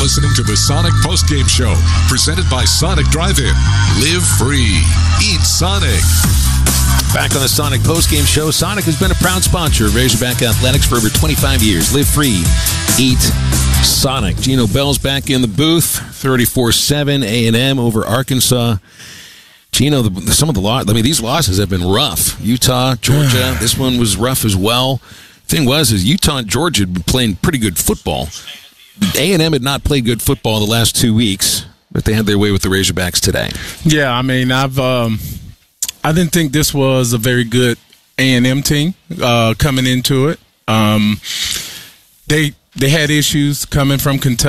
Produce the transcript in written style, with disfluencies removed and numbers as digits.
listening to the Sonic Postgame Show, presented by Sonic Drive-In. Live free. Eat Sonic. Back on the Sonic Postgame Show, Sonic has been a proud sponsor of Razorback Athletics for over 25 years. Live free. Eat Sonic. Gino Bell's back in the booth. 34-7 A&M over Arkansas. Gino, some of the these losses have been rough. Utah, Georgia, this one was rough as well. Thing is Utah and Georgia had been playing pretty good football. A&M had not played good football the last 2 weeks, but they had their way with the Razorbacks today. Yeah, I mean, I didn't think this was a very good A&M team coming into it. They had issues coming from Kentucky.